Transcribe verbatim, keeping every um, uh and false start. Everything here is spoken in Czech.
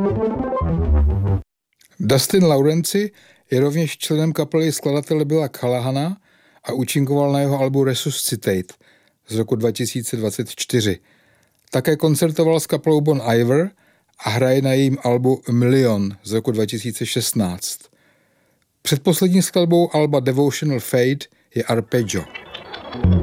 Dustin Laurenci je rovněž členem kapely skladatele Billa Callahana a účinkoval na jeho albu Resuscitate z roku dva tisíce dvacet čtyři. Také koncertoval s kapelou Bon Iver a hraje na jejím albu A Million z roku dva tisíce šestnáct. Předposlední skladbou alba Devotional Fade je Arpeggio.